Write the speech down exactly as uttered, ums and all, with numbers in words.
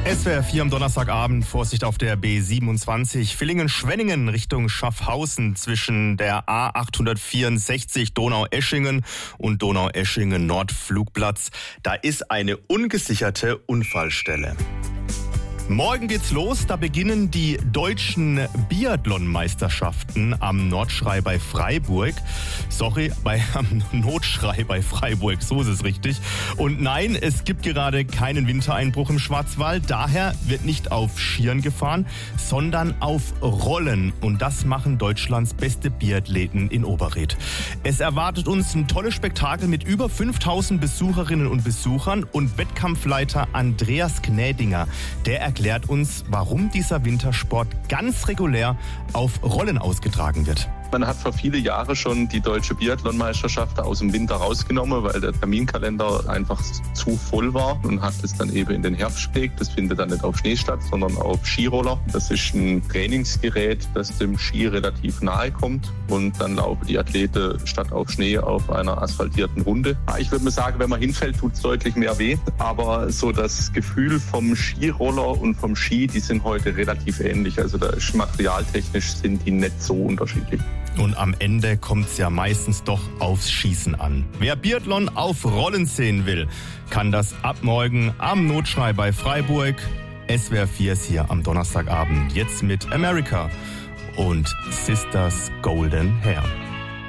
S W R vier am Donnerstagabend, Vorsicht auf der B siebenundzwanzig, Villingen-Schwenningen Richtung Schaffhausen zwischen der A achthundertvierundsechzig Donaueschingen und Donaueschingen-Nordflugplatz. Da ist eine ungesicherte Unfallstelle. Morgen geht's los, da beginnen die deutschen Biathlon-Meisterschaften am Nordschrei bei Freiburg. Sorry, bei, am Notschrei bei Freiburg, so ist es richtig. Und nein, es gibt gerade keinen Wintereinbruch im Schwarzwald, daher wird nicht auf Skiern gefahren, sondern auf Rollen. Und das machen Deutschlands beste Biathleten in Oberrät. Es erwartet uns ein tolles Spektakel mit über fünftausend Besucherinnen und Besuchern und Wettkampfleiter Andreas Gnädinger, der erklärt uns, warum dieser Wintersport ganz regulär auf Rollen ausgetragen wird. Man hat vor viele Jahre schon die deutsche Biathlon-Meisterschaft aus dem Winter rausgenommen, weil der Terminkalender einfach zu voll war und hat es dann eben in den Herbst gelegt. Das findet dann nicht auf Schnee statt, sondern auf Skiroller. Das ist ein Trainingsgerät, das dem Ski relativ nahe kommt und dann laufen die Athleten statt auf Schnee auf einer asphaltierten Runde. Ich würde mal sagen, wenn man hinfällt, tut es deutlich mehr weh, aber so das Gefühl vom Skiroller und vom Ski, die sind heute relativ ähnlich. Also da ist materialtechnisch sind die nicht so unterschiedlich. Und am Ende kommt es ja meistens doch aufs Schießen an. Wer Biathlon auf Rollen sehen will, kann das ab morgen am Notschrei bei Freiburg. S W R vier ist hier am Donnerstagabend jetzt mit America und Sisters Golden Hair.